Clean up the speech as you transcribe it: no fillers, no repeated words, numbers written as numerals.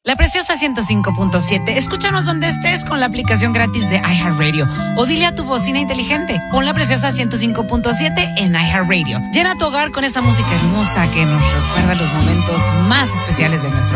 La Preciosa 105.7. Escúchanos donde estés con la aplicación gratis de iHeartRadio. O dile a tu bocina inteligente, pon La Preciosa 105.7 en iHeartRadio. Llena tu hogar con esa música hermosa que nos recuerda los momentos más especiales de nuestro